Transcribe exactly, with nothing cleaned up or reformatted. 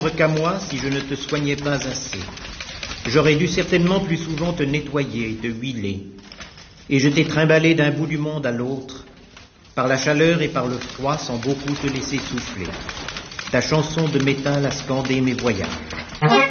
qu'à moi si je ne te soignais pas assez. J'aurais dû certainement plus souvent te nettoyer, te huiler. Et je t'ai trimballé d'un bout du monde à l'autre, par la chaleur et par le froid, sans beaucoup te laisser souffler. Ta chanson de métal a scandé mes voyages.